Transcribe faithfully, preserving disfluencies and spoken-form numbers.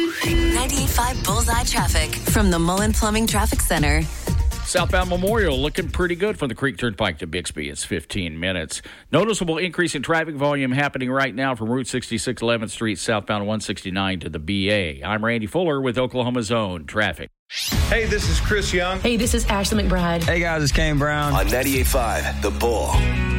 ninety-eight point five Bullseye Traffic from the Mullen Plumbing Traffic Center. Southbound Memorial looking pretty good from the Creek Turnpike to Bixby. It's fifteen minutes. Noticeable increase in traffic volume happening right now from Route sixty-six, eleventh Street, southbound one sixty-nine to the B A. I'm Randy Fuller with Oklahoma's Own Traffic. Hey, this is Chris Young. Hey, this is Ashley McBride. Hey, guys, it's Kane Brown. On ninety-eight point five, The Bull.